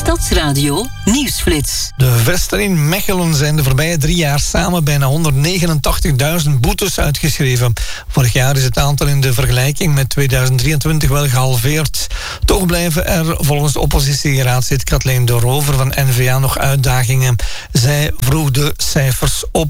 Stadsradio Nieuwsflits. De Vesten in Mechelen zijn de voorbije 3 jaar samen bijna 189.000 boetes uitgeschreven. Vorig jaar is het aantal in de vergelijking met 2023 wel gehalveerd. Toch blijven er volgens oppositieraadslid Kathleen de Rover van N-VA nog uitdagingen. Zij vroeg de cijfers op.